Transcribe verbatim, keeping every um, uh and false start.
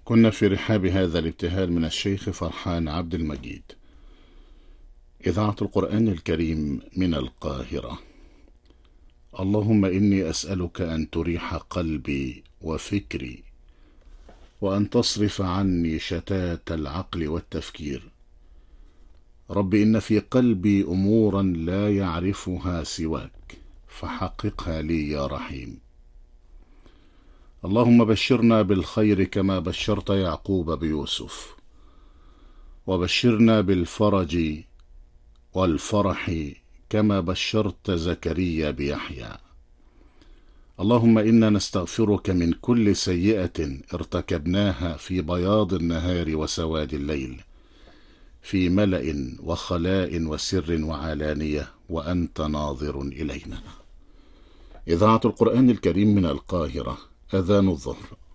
كنا في رحاب هذا الابتهال من الشيخ فرحان عبد المجيد. إذاعة القرآن الكريم من القاهرة. اللهم إني أسألك أن تريح قلبي وفكري، وأن تصرف عني شتات العقل والتفكير. رب إن في قلبي أمورا لا يعرفها سواك، فحققها لي يا رحيم. اللهم بشرنا بالخير كما بشرت يعقوب بيوسف، وبشرنا بالفرج والفرح كما بشرت زكريا بيحيى. اللهم إنا نستغفرك من كل سيئة ارتكبناها في بياض النهار وسواد الليل، في ملأ وخلاء وسر وعلانية، وأنت ناظر إلينا. إذاعة القرآن الكريم من القاهرة. أذان الظهر.